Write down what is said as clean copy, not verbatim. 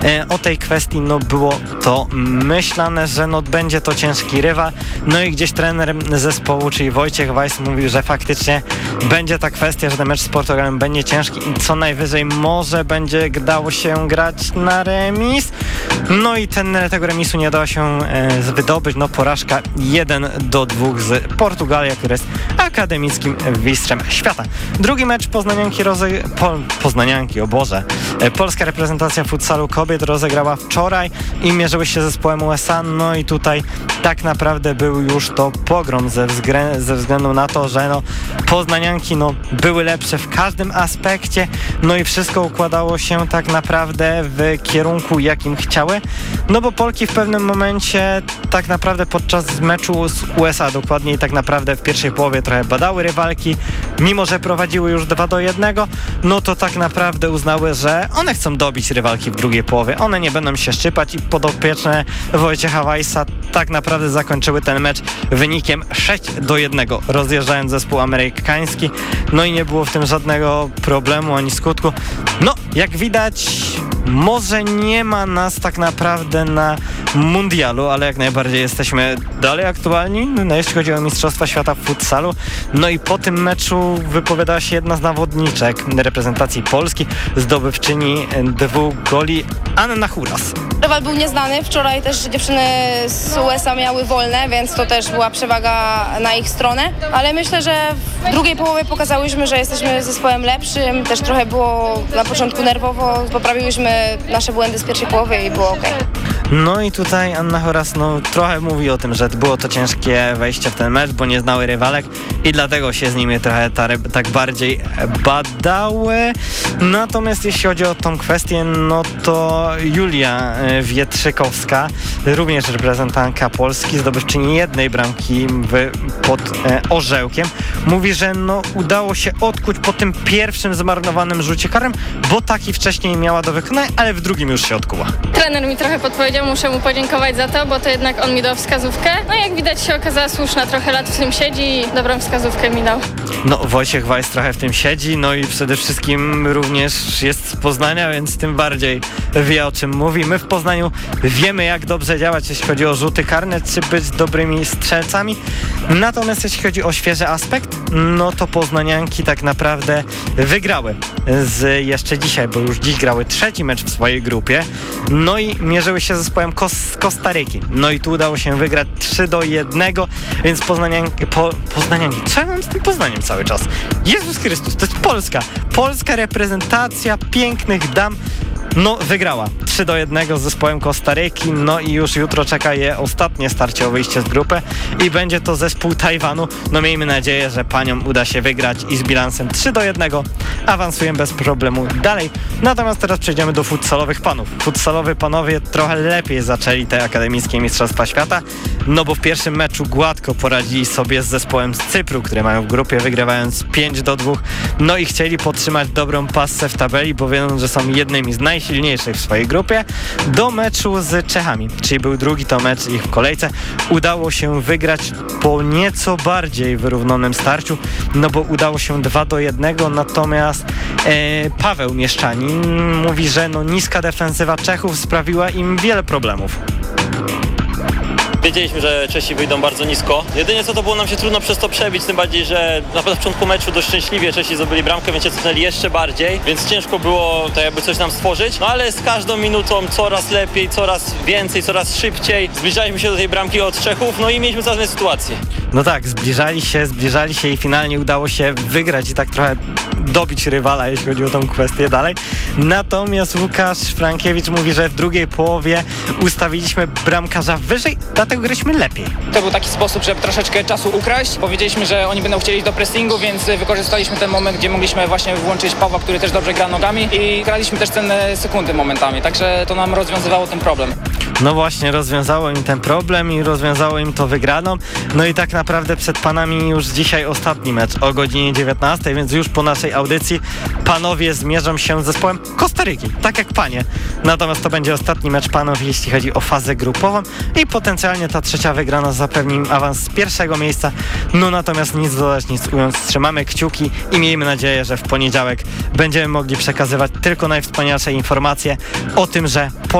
o tej kwestii było to myślane, że będzie to ciężki rywal. No i gdzieś trener zespołu, czyli Wojciech Weiss, mówił, że faktycznie będzie ta kwestia, że ten mecz z Portugalem będzie ciężki i co najwyżej może będzie dało się grać na remis. No i tego remisu nie dało się wydobyć. Porażka 1-2 z Portugalią, który jest akademickim mistrzem świata. Drugi mecz polska reprezentacja futsalu kobiet rozegrała wczoraj i mierzyły się z zespołem USA. No i tutaj tak naprawdę był już to pogrom ze względu na to, że poznanianki były lepsze w każdym aspekcie, no i wszystko układało się tak naprawdę w kierunku, jakim chciały, bo Polki w pewnym momencie tak naprawdę podczas meczu z USA, dokładniej tak naprawdę w pierwszej połowie trochę badały rywalki, mimo że prowadziły już 2-1, to tak naprawdę uznały, że one chcą dobić rywalki w drugiej połowie, one nie będą się szczypać i podopieczne Wojciecha Weissa tak naprawdę zakończyły ten mecz wynikiem 6-1, rozjeżdżając zespół amerykański, i nie było w tym żadnego problemu ani skutku. Jak widać, może nie ma nas tak naprawdę na mundialu, ale jak najbardziej jesteśmy dalej aktualni, jeśli chodzi o Mistrzostwa Świata w futsalu. I po tym meczu wypowiadała się jedna z zawodniczek reprezentacji Polski, zdobywczyni 2 goli, Anna Huras. Rywal był nieznany, wczoraj też dziewczyny z USA miały wolne, więc to też była przewaga na ich stronę, ale myślę, że w drugiej połowie pokazałyśmy, że jesteśmy zespołem lepszym, też trochę było na początku nerwowo, poprawiłyśmy nasze błędy z pierwszej połowy i było ok. I tutaj Anna Horas trochę mówi o tym, że było to ciężkie wejście w ten mecz, bo nie znały rywalek i dlatego się z nimi trochę tak bardziej badały. Natomiast jeśli chodzi o tą kwestię, to Julia Wietrzykowska, również reprezentantka Polski, zdobywczyni jednej bramki pod orzełkiem, mówi, że udało się odkuć po tym pierwszym zmarnowanym rzucie karnym, bo taki wcześniej miała do wykonania, ale w drugim już się odkuła. Trener mi trochę podpowiedział, muszę mu podziękować za to, bo to jednak on mi dał wskazówkę. Jak widać się okazała słuszna, trochę lat w tym siedzi i dobrą wskazówkę mi dał. Wojciech Weiss trochę w tym siedzi, i przede wszystkim również jest z Poznania, więc tym bardziej wie, o czym mówi. My w Poznaniu wiemy, jak dobrze działać, jeśli chodzi o rzuty karne, czy być dobrymi strzelcami. Natomiast jeśli chodzi o świeży aspekt, to poznanianki tak naprawdę wygrały jeszcze dzisiaj, bo już dziś grały trzeci mecz w swojej grupie. I mierzyły się z zespołem Kostaryki. I tu udało się wygrać 3-1, więc poznanianki, co ja mam z tym Poznaniem cały czas? Jezus Chrystus, to jest polska reprezentacja pięknych dam, wygrała 3-1 z zespołem Kostaryki, i już jutro czeka je ostatnie starcie o wyjście z grupy i będzie to zespół Tajwanu. Miejmy nadzieję, że paniom uda się wygrać i z bilansem 3-1 awansują bez problemu dalej. Natomiast teraz przejdziemy do futsalowych panów. Futsalowi panowie trochę lepiej zaczęli te akademickie Mistrzostwa Świata, bo w pierwszym meczu gładko poradzili sobie z zespołem z Cypru, który mają w grupie, wygrywając 5-2, i chcieli podtrzymać dobrą passę w tabeli, bo wiedzą, że są jednymi z najsilniejszych w swojej grupie, do meczu z Czechami, czyli był drugi to mecz ich w kolejce. Udało się wygrać po nieco bardziej wyrównanym starciu, bo udało się 2-1, natomiast Paweł Mieszczanin mówi, że niska defensywa Czechów sprawiła im wiele problemów. Wiedzieliśmy, że Czesi wyjdą bardzo nisko. Jedynie co to było nam się trudno przez to przebić, tym bardziej, że na początku meczu dość szczęśliwie Czesi zdobyli bramkę, więc się cofnęli jeszcze bardziej, więc ciężko było tak jakby coś nam stworzyć. Ale z każdą minutą coraz lepiej, coraz więcej, coraz szybciej zbliżaliśmy się do tej bramki od Czechów, i mieliśmy coraz więcej sytuacji. Zbliżali się i finalnie udało się wygrać i tak trochę dobić rywala, jeśli chodzi o tą kwestię dalej. Natomiast Łukasz Frankiewicz mówi, że w drugiej połowie ustawiliśmy bramkarza wyżej, dlatego graliśmy lepiej. To był taki sposób, żeby troszeczkę czasu ukraść. Powiedzieliśmy, że oni będą chcieli do pressingu, więc wykorzystaliśmy ten moment, gdzie mogliśmy właśnie włączyć Pawła, który też dobrze gra nogami i graliśmy też cenne sekundy momentami, także to nam rozwiązywało ten problem. No właśnie, rozwiązało im ten problem i rozwiązało im to wygraną. No i tak naprawdę przed panami już dzisiaj ostatni mecz o godzinie 19, więc już po naszej audycji panowie zmierzą się z zespołem Kostaryki, tak jak panie. Natomiast to będzie ostatni mecz panów, jeśli chodzi o fazę grupową i potencjalnie ta trzecia wygrana zapewni im awans z pierwszego miejsca. No natomiast nic dodać, nic ująć. Trzymamy kciuki i miejmy nadzieję, że w poniedziałek będziemy mogli przekazywać tylko najwspanialsze informacje o tym, że